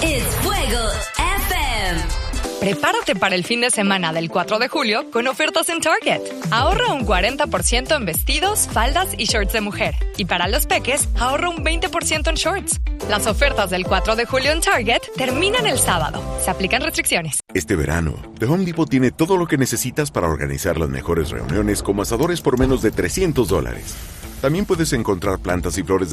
It's Fuego FM. Prepárate para el fin de semana del 4 de julio con ofertas en Target. Ahorra un 40% en vestidos, faldas y shorts de mujer. Y para los peques, ahorra un 20% en shorts. Las ofertas del 4 de julio en Target terminan el sábado. Se aplican restricciones. Este verano, The Home Depot tiene todo lo que necesitas para organizar las mejores reuniones como asadores por menos de $300. También puedes encontrar plantas y flores